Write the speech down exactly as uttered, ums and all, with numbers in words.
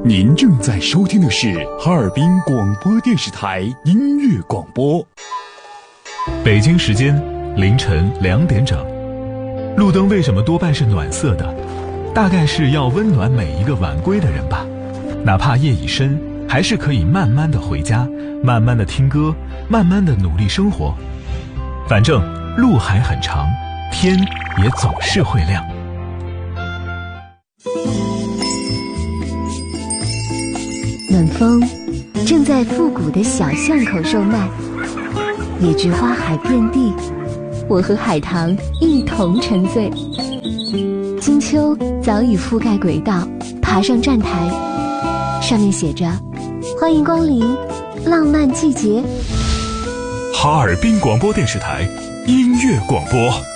您正在收听的是哈尔滨广播电视台音乐广播。 北京时间凌晨两点整。路灯为什么多半是暖色的？大概是要温暖每一个晚归的人吧。哪怕夜已深，还是可以慢慢的回家，慢慢的听歌，慢慢的努力生活。反正路还很长，天也总是会亮。 暖风正在复古的小巷口售卖，野菊花海遍地，我和海棠一同沉醉。金秋早已覆盖轨道，爬上站台，上面写着欢迎光临浪漫季节。 哈尔滨广播电视台音乐广播。